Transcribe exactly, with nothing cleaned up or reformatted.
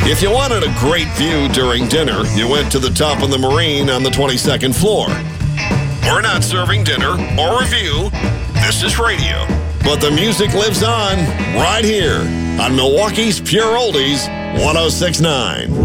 If you wanted a great view during dinner, you went to the top of the Marine on the twenty-second floor. We're not serving dinner or review. This is radio. But the music lives on right here on Milwaukee's Pure Oldies, one oh six point nine.